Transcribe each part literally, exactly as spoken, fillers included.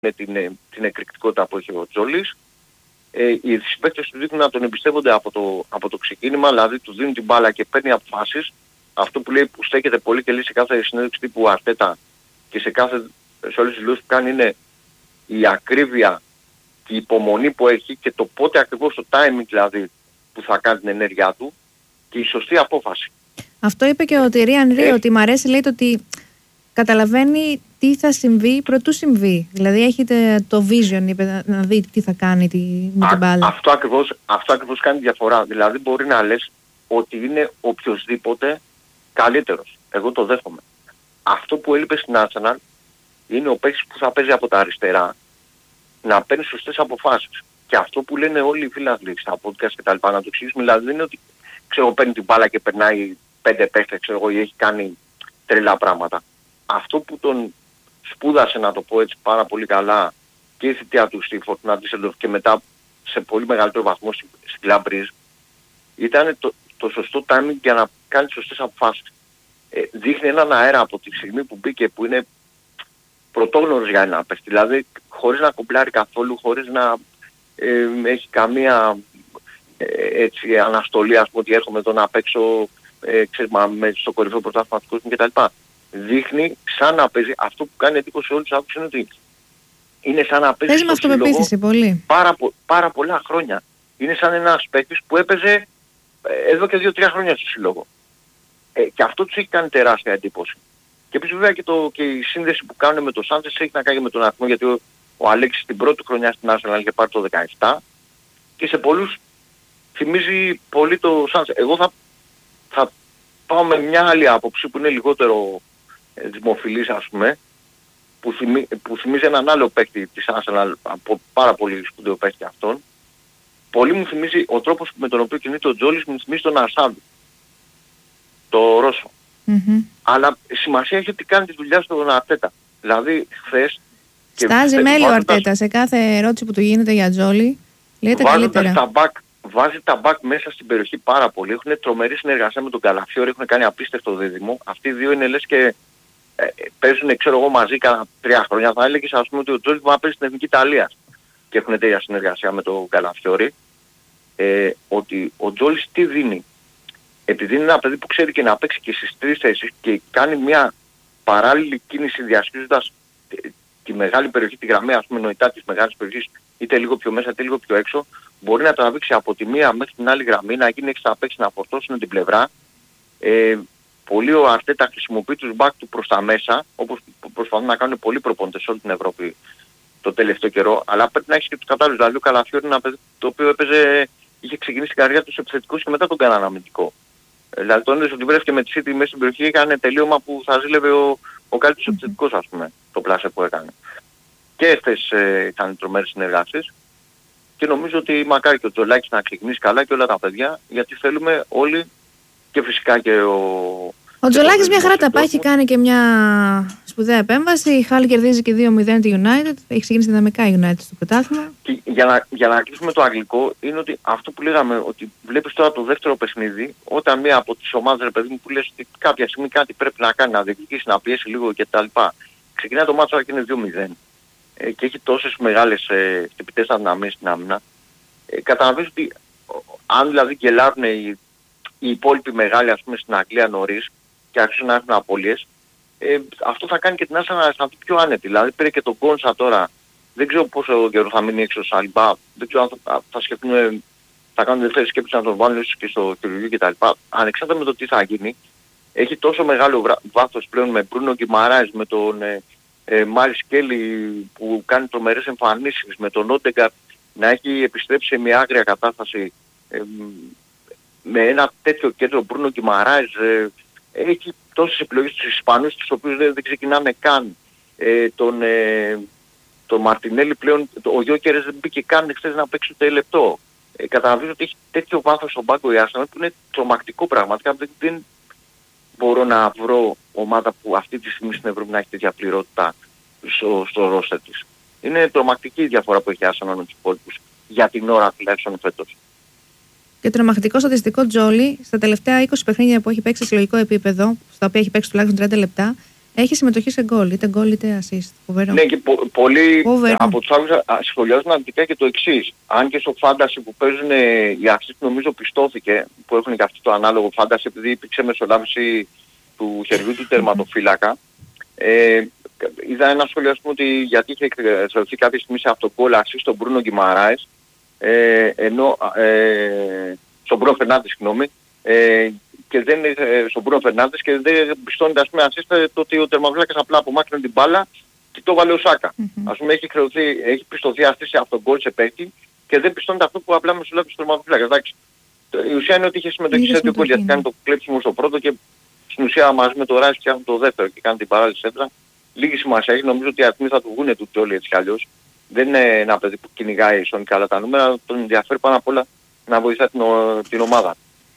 την, την εκρηκτικότητα που έχει ο Τζόλης. Ε, οι συμπαίκτες του δείχνουν να τον εμπιστεύονται από το, από το ξεκίνημα, δηλαδή του δίνουν την μπάλα και παίρνει αποφάσεις. Αυτό που λέει που στέκεται πολύ και λέει σε κάθε συνέντευξη τύπου Αρτέτα και σε, κάθε, σε όλες τις δηλώσεις που κάνει είναι η ακρίβεια και η υπομονή που έχει και το πότε ακριβώς το timing δηλαδή που θα κάνει την ενέργειά του και η σωστή απόφαση. Αυτό είπε και ο Τιερί Ανρί, ε, ότι μ' αρέσει, λέει, το ότι καταλαβαίνει τι θα συμβεί προτού συμβεί. Δηλαδή έχετε το vision, είπε, να δει τι θα κάνει τη, με την μπάλα. Αυτό ακριβώς, αυτό ακριβώς κάνει διαφορά. Δηλαδή μπορεί να λες ότι είναι οποιοσδήποτε καλύτερος. Εγώ το δέχομαι. Αυτό που έλειπε στην Arsenal είναι ο παίκτης που θα παίζει από τα αριστερά να παίρνει σωστές αποφάσεις. Και αυτό που λένε όλοι οι φίλαθλοι στα podcast και τα λοιπά, να το εξηγήσουμε, δηλαδή είναι ότι ξέρω παίρνει την μπάλα και περνάει πέντε παίκτες, ξέρω εγώ, ή έχει κάνει τρελά πράγματα. Αυτό που τον σπούδασε, να το πω έτσι, πάρα πολύ καλά και η θητεία του στη Fortuna Düsseldorf και μετά σε πολύ μεγαλύτερο βαθμό στην Club Brugge ήταν το, το σωστό timing για να κάνει σωστές αποφάσεις. Ε, δείχνει έναν αέρα από τη στιγμή που μπήκε που είναι πρωτόγνωρος για ένα παίκτη, δηλαδή χωρίς να κομπλάρει καθόλου, χωρίς να ε, έχει καμία ε, έτσι, αναστολή, ας πούμε, ότι έρχομαι εδώ να παίξω ε, ξέρεις, με, στο κορυφαίο πρωτάθλημα του κόσμου κτλ. Δείχνει σαν να παίζει, αυτό που κάνει εντύπωση σε όλους τους άκουσες είναι ότι είναι σαν να παίζει στο σύλλογο πολύ. Πάρα, πάρα πολλά χρόνια. Είναι σαν ένας παίκτης που έπαιζε ε, εδώ και δύο τρία χρόνια στο σύλλογο. Ε, και αυτό τους έχει κάνει τεράστια εντύπωση. Και επίσης βέβαια και, το, και η σύνδεση που κάνουν με τον Σάντσες έχει να κάνει με τον αριθμό, γιατί ο, ο Αλέξης την πρώτη χρονιά στην Arsenal είχε πάρει το δεκαεπτά και σε πολλούς θυμίζει πολύ το Σάντσες. Εγώ θα, θα πάω με μια άλλη άποψη που είναι λιγότερο ε, δημοφιλής, ας πούμε, που, θυμί, που θυμίζει έναν άλλο παίκτη της Arsenal, από πάρα πολύ σπουδαίο παίκτη αυτόν. Πολύ μου θυμίζει ο τρόπος με τον οποίο κινείται ο Τζόλης, μου θυμίζει τον Αρσάντου, το Ρώσο. Mm-hmm. Αλλά σημασία έχει ότι κάνει τη δουλειά στον Αρτέτα. Δηλαδή χθες... Στάζει μέλη ο Αρτέτα σε κάθε ερώτηση που του γίνεται για Τζόλη. Λέτε καλύτερα. Τα back, βάζει τα μπακ μέσα στην περιοχή πάρα πολύ. Έχουν τρομερή συνεργασία με τον Καλαφιόρη, έχουν κάνει απίστευτο δίδυμο. Αυτοί οι δύο είναι λες και ε, παίζουν, ξέρω εγώ, μαζί κάνα τρία χρόνια. Θα έλεγες, ας πούμε, ότι ο Τζόλη μπορεί να παίζει στην Εθνική Ιταλία και έχουν τέτοια συνεργασία με τον Καλαφιόρη. Ε, ότι ο Τζόλης τι δίνει. Επειδή είναι ένα παιδί που ξέρει και να παίξει και στις τρεις θέσεις και κάνει μια παράλληλη κίνηση διασχίζοντας τη μεγάλη περιοχή, τη γραμμή, ας πούμε, νοητά της μεγάλης περιοχής, είτε λίγο πιο μέσα είτε λίγο πιο έξω, μπορεί να τραβήξει από τη μία μέχρι την άλλη γραμμή, να γίνει έξτρα παίξη, να φορτώσουν την πλευρά. Ε, πολύ ο Αρτέτα χρησιμοποιεί τους μπακ του προς τα μέσα, όπως προσπαθούν να κάνουν πολλοί προπονητές σε όλη την Ευρώπη το τελευταίο καιρό, αλλά πρέπει να έχει και τους κατάλληλους. Δηλαδή ο Καλαφιόρη είναι ένα παιδί το οποίο έπαιζε, είχε ξεκινήσει την καριέρα του σε επιθετικός και μετά τον κάνανε αμυντικό. Δηλαδή τον είδες ότι βρέθηκε με τη City μέσα στην περιοχή, έκανε τελείωμα που θα ζήλευε ο, ο καλύτερος mm-hmm. επιθετικός, ας πούμε, το πλάσε που έκανε. Και αυτές ε, ήταν τρομερές συνεργάσεις και νομίζω ότι μακάρι και ο Τζολάκης να ξεκινήσει καλά και όλα τα παιδιά, γιατί θέλουμε όλοι και φυσικά και ο... Ο Τζολάκης μια χαρά τα πάει, έχει κάνει και μια σπουδαία επέμβαση. Η Χάλ κερδίζει και δύο μηδέν τη United, έχει ξεκινήσει δυναμικά η United στο πρωτάθλημα. Και για να, για να κλείσουμε το αγγλικό, είναι ότι αυτό που λέγαμε, ότι βλέπεις τώρα το δεύτερο παιχνίδι, όταν μία από τις ομάδες, ρε παιδί μου, που λες ότι κάποια στιγμή κάτι πρέπει να κάνει, να διεκδικήσει, να πιέσει λίγο κτλ. Ξεκινάει το μάτσο και είναι δύο μηδέν ε, και έχει τόσες μεγάλες ε, χτυπητές αδυναμίες στην άμυνα. Ε, Καταλαβαίνεις ότι αν δηλαδή γελάρουν οι, οι υπόλοιποι μεγάλοι, ας πούμε, στην Αγγλία νωρίς και άρχισαν να έχουν απώλειες, ε, αυτό θα κάνει και την Arsenal να αισθανθεί πιο άνετη. Δηλαδή πήρε και τον Κόνσα τώρα. Δεν ξέρω πόσο καιρό θα μείνει έξω ο Σαλιμπά. Δεν ξέρω αν θα, θα σκεφτούν, θα κάνουν δεύτερη σκέψη να τον βάλουν και στο χειρουργείο κτλ. Ανεξάρτητα με το τι θα γίνει, έχει τόσο μεγάλο βάθος πλέον με Μπρούνο Γκιμαράης, με τον ε, ε, Μάρι Σκέλι που κάνει τρομερές εμφανίσεις, με τον Όντεγκαρτ να έχει επιστρέψει σε μια άγρια κατάσταση. Ε, με ένα τέτοιο κέντρο Μπρούνο Γκιμαράης, ε, έχει τόσες επιλογές στους Ισπανούς, τους οποίους δεν, δεν ξεκινάνε καν. Ε, τον, ε, τον Μαρτινέλη πλέον, το, ο Γιόκερες δεν μπήκε καν χθες να παίξει ούτε λεπτό. Ε, Καταλαβαίνω ότι έχει τέτοιο βάθος στον πάγκο η Arsenal που είναι τρομακτικό πραγματικά. Δεν, δεν μπορώ να βρω ομάδα που αυτή τη στιγμή στην Ευρώπη να έχει τέτοια πληρότητα στο, στο ρόστερ της. Είναι τρομακτική η διαφορά που έχει η Arsenal με τους υπόλοιπους για την ώρα τουλάχιστον φέτος. Και τρομακτικό στατιστικό Τζόλι, στα τελευταία είκοσι παιχνίδια που έχει παίξει σε συλλογικό επίπεδο, στα οποία έχει παίξει τουλάχιστον τριάντα λεπτά, Έχει συμμετοχή σε γκολ, είτε γκολ είτε assist. Φοβερό. Ναι, και πο, πολλοί Φοβερό. από τους άλλους σχολιάζουν αρνητικά και το εξής. Αν και στο φάνταση που παίζουν οι assist νομίζω πιστώθηκε, που έχουν και αυτό το ανάλογο φάνταση, επειδή υπήρξε μεσολάβηση του χεριού του τερματοφύλακα. Ε, είδα ένα σχολιασμό ότι γιατί είχε εξελιχθεί κάποια στιγμή σε αυτό το γκολ assist στον Μπρούνο Γκιμαράες, ε, ενώ ε, στον Μπρούνο Φερνάντες, συγγνώμη, ε, και δεν, ε, στον Μπρούνο Φερνάντες και δεν πιστώνεται ας πούμε assist το ότι ο τερματοφύλακας απλά απομάκρυνε την μπάλα και το βάλε ο Σάκα. Mm-hmm. Ας πούμε έχει, χρεωθεί, έχει πιστωθεί αυτή σε αυτόν τον γκολ σε παίκτη και δεν πιστώνεται αυτό που απλά μεσολάβησε στον τερματοφύλακα. Εντάξει. Η ουσία είναι ότι είχε συμμετοχή σε δύο γκολ γιατί κάνει το κλέψιμο στο πρώτο και στην ουσία μαζί με το Ράις φτιάχνουν το δεύτερο και κάνει την παράλληλη σέντρα. Λίγη σημασία έχει, νομίζω ότι οι αριθμοί θα του βγουνε τούτοι όλοι έτσι κι αλλιώς. Δεν είναι ένα παιδί που κυνηγάει στον καλά τα νούμερα, τον ενδιαφέρει πάνω απ' όλα να βοηθά την, την ομάδα.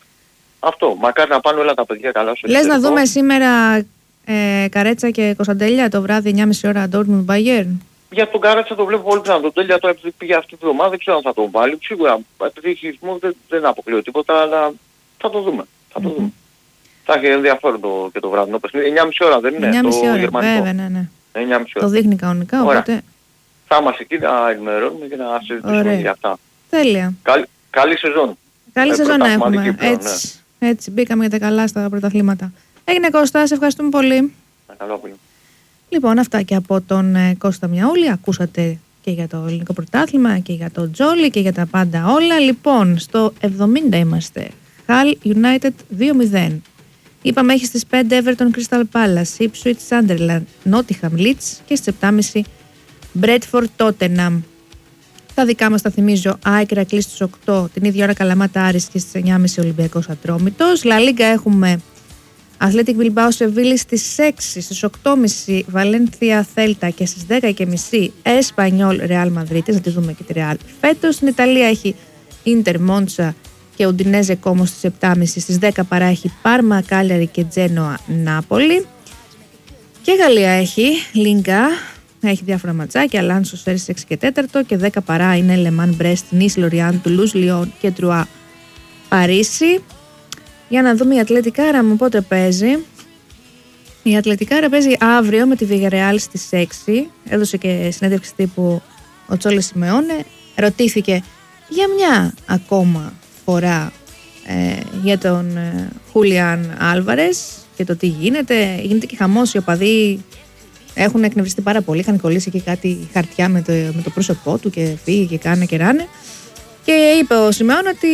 Αυτό, μακάρι να πάνε όλα τα παιδιά καλά στο Λες να δούμε σήμερα ε, Καρέτσα και Κωνσταντέλια το βράδυ εννιά και μισή ώρα Dortmund Bayern. Για τον Καρέτσα το βλέπω πολύ πιθανό. Τον Τέλεια τώρα επειδή πήγε αυτή τη εβδομάδα δεν ξέρω αν θα τον βάλει. Σίγουρα επειδή έχει ρυθμό δεν, δεν αποκλείω τίποτα, αλλά θα το δούμε. Θα το mm-hmm. δούμε. Θα έχει ενδιαφέρον το, και το βράδυνο παιχνίδι. εννιά και μισή ώρα δεν είναι εννιά και μισή το ώρα, γερμανικό. Βέβαια, ναι, ναι. εννιά και μισή ώρα. Το δείχνει κανονικά, οπότε... Θα είμαστε εκεί να ενημερώνουμε και να συζητήσουμε για αυτά. Τέλεια. Καλή, καλή σεζόν. Καλή ε, σεζόν να έχουμε. Πλέον, έτσι, ναι. έτσι μπήκαμε για τα καλά στα πρωταθλήματα. Έγινε Κώστα, σε ευχαριστούμε πολύ. Καλό πολύ. Λοιπόν, αυτά και από τον ε, Κώστα Μιαούλη. Ακούσατε και για το ελληνικό πρωτάθλημα και για το Τζόλι και για τα πάντα όλα. Λοιπόν, στο εβδομήντα είμαστε. Hull United δύο μηδέν. Είπαμε έχει στις πέντε Everton Crystal Palace, Ipswich Sunderland, Nottingham Leeds και στις επτά και μισή Bradford Tottenham. Τα δικά μας τα θυμίζω, ΑΕΚ Ηρακλή στις οκτώ, την ίδια ώρα Καλαμάτα Άρης και στις εννιά και μισή Ολυμπιακός Ατρόμητος. La Liga έχουμε Athletic Bilbao Sevilla στις έξι, στις οκτώ και μισή Valencia Celta και στις δέκα και μισή Espanyol Real Madrid, να τη δούμε και τη Real φέτος. Στην Ιταλία έχει Inter Monza και Ουντινέζε Κόμο στις επτά και μισή, στις δέκα παρά έχει Πάρμα, Κάλιαρη και Τζένοα Νάπολη. Και Γαλλία έχει Λίγκα, έχει διάφορα ματσάκια, Αλάνσο Σέρις έξι και τέταρτο και δέκα παρά είναι Λεμάν Μπρέστ, Νις Λοριάν, Τουλούς Λιόν και Τρουά Παρίσι. Για να δούμε η Ατλετικάρα μου πότε παίζει. Η Ατλετικάρα παίζει αύριο με τη Villarreal στις έξι. Έδωσε και συνέντευξη τύπου ο Τσόλε Σιμεώνε. Ρωτήθηκε για μια ακόμα φορά ε, για τον ε, Χούλιαν Άλβαρες και το τι γίνεται. Γίνεται και χαμός, οι οπαδοί έχουν εκνευριστεί πάρα πολύ. Είχαν κολλήσει και κάτι χαρτιά με το, με το πρόσωπό του και φύγει και κάνε και ράνε. Και είπε ο Σιμεών ότι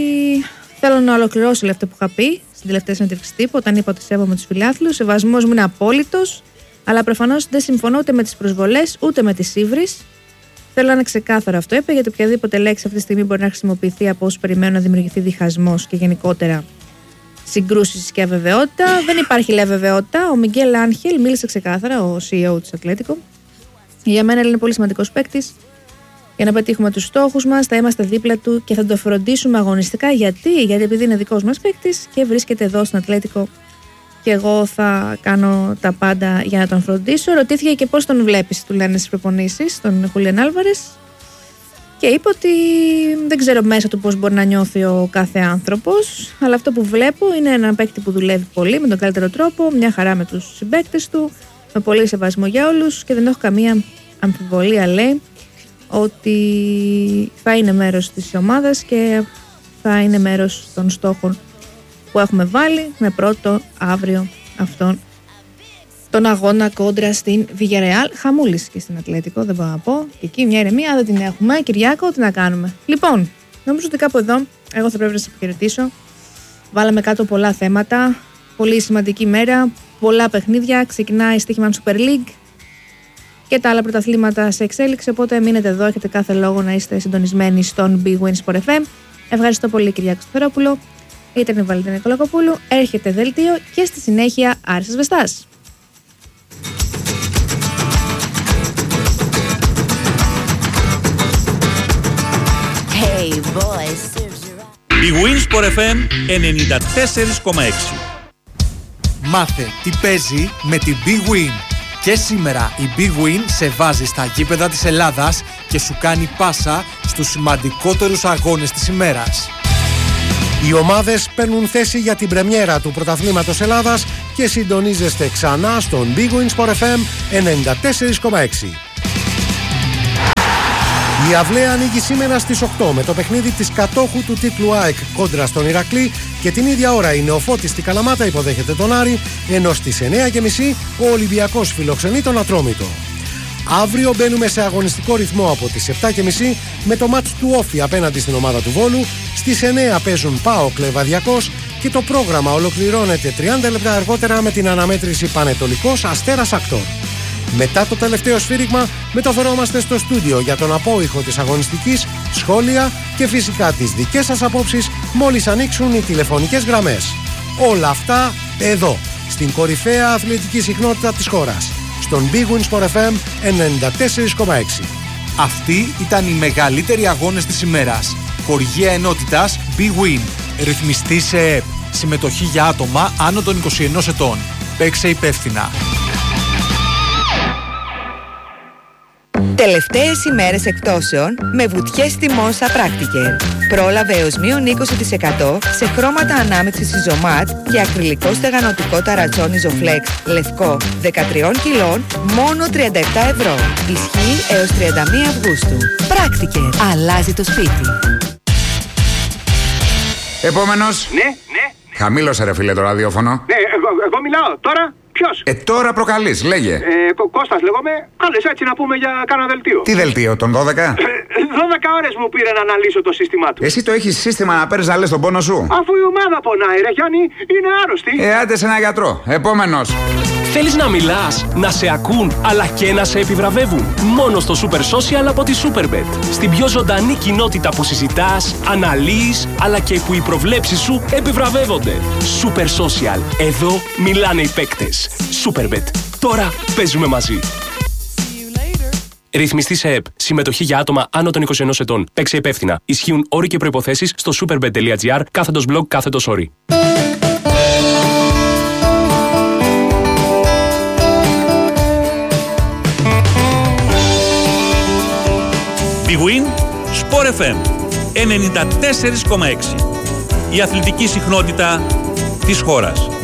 θέλω να ολοκληρώσω αυτό που είχα πει στην τελευταία συνέντευξη τύπου, όταν είπα ότι σέβομαι τους φιλάθλους. Ο σεβασμός μου είναι απόλυτος, αλλά προφανώς δεν συμφωνώ ούτε με τις προσβολές ούτε με τις ύβρις. Θέλω να είναι ξεκάθαρο αυτό, είπε, γιατί οποιαδήποτε λέξη αυτή τη στιγμή μπορεί να χρησιμοποιηθεί από όσους περιμένουν να δημιουργηθεί διχασμός και γενικότερα συγκρούσεις και αβεβαιότητα. Δεν υπάρχει, λέει, αβεβαιότητα. Ο Μιγγέλ Άγχελ μίλησε ξεκάθαρα, ο σι ι ο της Ατλέτικο. Για μένα είναι πολύ σημαντικός παίκτης. Για να πετύχουμε τους στόχους μας, θα είμαστε δίπλα του και θα το φροντίσουμε αγωνιστικά. Γιατί, γιατί επειδή είναι δικός μας παίκτης και βρίσκεται εδώ στην Ατλέτικο και εγώ θα κάνω τα πάντα για να τον φροντίσω. Ρωτήθηκε και πώς τον βλέπεις, του λένε στις προπονήσεις, τον Χούλιαν Άλβαρες. Και είπε ότι δεν ξέρω μέσα του πώς μπορεί να νιώθει ο κάθε άνθρωπος, αλλά αυτό που βλέπω είναι ένα παίκτη που δουλεύει πολύ με τον καλύτερο τρόπο, μια χαρά με τους συμπαίκτες του, με πολύ σεβασμό για όλους και δεν έχω καμία αμφιβολία, λέει, ότι θα είναι μέρος της ομάδας και θα είναι μέρος των στόχων που έχουμε βάλει, με πρώτο αύριο αυτόν τον αγώνα κόντρα στην Villarreal. Χαμούλης και στην Ατλέτικο, δεν μπορώ να πω. Και εκεί μια ηρεμία δεν την έχουμε. Κυριάκο, τι να κάνουμε. Λοιπόν, νομίζω ότι κάπου εδώ εγώ θα πρέπει να σας αποχαιρετήσω. Βάλαμε κάτω πολλά θέματα. Πολύ σημαντική μέρα. Πολλά παιχνίδια. Ξεκινάει η Στίχημαν Super League και τα άλλα πρωταθλήματα σε εξέλιξη. Οπότε μείνετε εδώ. Έχετε κάθε λόγο να είστε συντονισμένοι στον Big Win Sport εφ εμ. Ευχαριστώ πολύ, Κυριάκο Σταθερόπουλο. Ήταν η Βαλεντίνα Νικολακοπούλου. Έρχεται δελτίο και στη συνέχεια Άρης Βεστάς. Hey boys. Η Win Sport εφ εμ ενενήντα τέσσερα κόμμα έξι. Μάθε τι παίζει με την Big Win. Και σήμερα η Big Win σε βάζει στα γήπεδα της Ελλάδας και σου κάνει πάσα στους σημαντικότερους αγώνες της ημέρας. Οι ομάδες παίρνουν θέση για την πρεμιέρα του Πρωταθλήματος Ελλάδας και συντονίζεστε ξανά στον Big Win Sport εφ εμ ενενήντα τέσσερα κόμμα έξι. Η Αυλαία ανοίγει σήμερα στις οκτώ με το παιχνίδι της κατόχου του τίτλου ΑΕΚ κόντρα στον Ηρακλή και την ίδια ώρα η Νεοφώτης στη Καλαμάτα υποδέχεται τον Άρη, ενώ στις εννιά και μισή ο Ολυμπιακός φιλοξενεί τον Ατρόμητο. Αύριο μπαίνουμε σε αγωνιστικό ρυθμό από τις επτά και μισή με το μάτς του Όφη απέναντι στην ομάδα του Βόλου. Στις εννιά παίζουν ΠΑΟΚ Λεβαδιακός και το πρόγραμμα ολοκληρώνεται τριάντα λεπτά αργότερα με την αναμέτρηση Πανετολικός Αστέρας Ακτόρ. Μετά το τελευταίο σφύριγμα μεταφερόμαστε στο στούντιο για τον απόϊχο της αγωνιστικής, σχόλια και φυσικά τις δικές σας απόψεις μόλις ανοίξουν οι τηλεφωνικές γραμμές. Όλα αυτά εδώ, στην κορυφαία αθλητική συχνότητα της χώρας, στον Big Win Sport εφ εμ ενενήντα τέσσερα κόμμα έξι. Αυτοί ήταν οι μεγαλύτεροι αγώνες της ημέρας. Χορηγία ενότητας Big Win. Ρυθμιστή σε ΕΕΠ. Συμμετοχή για άτομα άνω των είκοσι ενός ετών. Παίξε υπεύθυνα. Τελευταίες ημέρες εκπτώσεων με βουτιές τιμών στα Practiker. Πρόλαβε έως μείον είκοσι τοις εκατό σε χρώματα ανάμειξης Ιζωμάτ και ακριλικό στεγανοτικό ταρατσόν Ιζοφλέξ λευκό δεκατρία κιλών μόνο τριάντα επτά ευρώ. Ισχύει έως τριάντα μία Αυγούστου. Practiker. Αλλάζει το σπίτι. Επόμενος. Ναι, ναι. Χαμήλωσε ρε φίλε το ραδιόφωνο. Ναι, εγώ, εγώ μιλάω τώρα. Ποιος? Ε, τώρα προκαλείς, λέγε. Ε, Κω- Κώστας λέγομαι. Κάλες έτσι να πούμε για κάνα δελτίο. Τι δελτίο, τον δώδεκα? Ε, δώδεκα ώρες μου πήρε να αναλύσω το σύστημά του. Εσύ το έχεις σύστημα να παίρνεις να λες τον πόνο σου? Αφού η ομάδα πονάει ρε Γιάννη, είναι άρρωστη. Ε, άντε σε ένα γιατρό. Επόμενος. Θέλεις να μιλάς, να σε ακούν, αλλά και να σε επιβραβεύουν? Μόνο στο Super Social από τη Superbet. Στην πιο ζωντανή κοινότητα που συζητάς, αναλύεις, αλλά και που οι προβλέψεις σου επιβραβεύονται. Super Social. Εδώ μιλάνε οι παίκτες. Superbet. Τώρα παίζουμε μαζί. Ρυθμιστή σε ΕΕΠ. Συμμετοχή για άτομα άνω των είκοσι ενός ετών. Παίξε υπεύθυνα. Ισχύουν όροι και προϋποθέσεις στο superbet.gr κάθετος blog κάθετος όροι. Big Win Sport εφ εμ ενενήντα τέσσερα κόμμα έξι. Η αθλητική συχνότητα της χώρας.